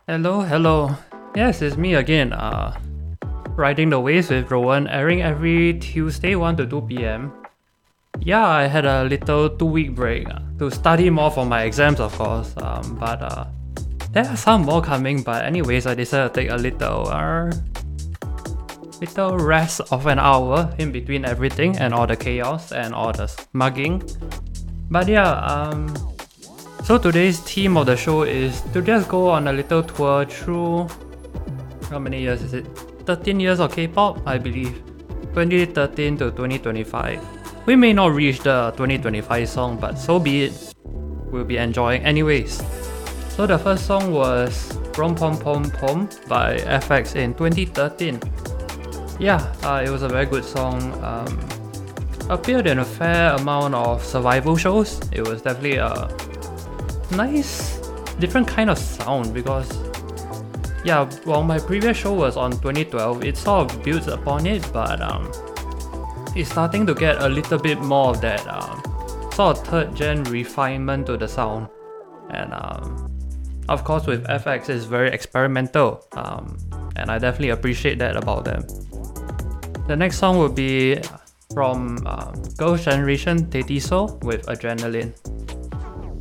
Hello, hello. Yes, it's me again. Riding the Waves with Rowan, airing every Tuesday 1 to 2 p.m. Yeah, I had a little 2-week break to study more for my exams, of course. But there are some more coming. But anyways, I decided to take a little rest of an hour in between everything and all the chaos and all the mugging. But yeah, so today's theme of the show is to just go on a little tour through, how many years is it? 13 years of K-pop, I believe. 2013 to 2025. We may not reach the 2025 song, but so be it. We'll be enjoying anyways. So the first song was Rom Pom Pom Pom by FX in 2013. Yeah, it was a very good song. Appeared in a fair amount of survival shows. It was definitely a nice, different kind of sound because, yeah, while my previous show was on 2012, it sort of builds upon it, but it's starting to get a little bit more of that sort of third gen refinement to the sound. And of course, with FX, it's very experimental, and I definitely appreciate that about them. The next song will be from Girls' Generation Taetiso with Adrenaline.